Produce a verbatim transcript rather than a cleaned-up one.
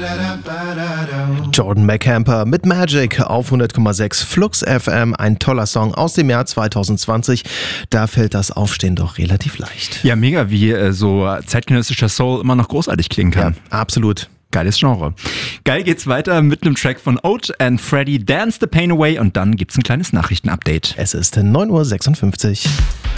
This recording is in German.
Jordan McCamper mit Magic auf hundert Komma sechs Flux F M, ein toller Song aus dem Jahr zwanzig zwanzig. Da fällt das Aufstehen doch relativ leicht. Ja, mega, wie äh, so zeitgenössischer Soul immer noch großartig klingen kann. Ja, absolut. Geiles Genre. Geil geht's weiter mit einem Track von Oat and Freddy, Dance the Pain Away, und dann gibt's ein kleines Nachrichtenupdate. Es ist neun Uhr sechsundfünfzig.